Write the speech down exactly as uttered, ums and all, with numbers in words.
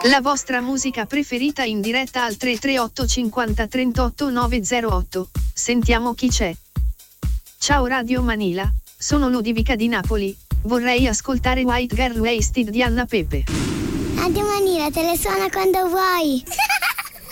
La vostra musica preferita in diretta al tre tre otto cinquanta trentotto nove zero otto. Sentiamo chi c'è. Ciao Radio Manila, sono Ludovica di Napoli. Vorrei ascoltare White Girl Wasted di Anna Pepe. Radio Manila te le suona quando vuoi.